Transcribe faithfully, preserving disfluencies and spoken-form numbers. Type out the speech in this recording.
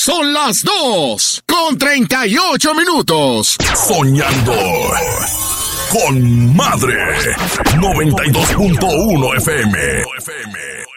Son las dos con treinta y ocho minutos. Soñando con Madre. noventa y dos punto uno F M.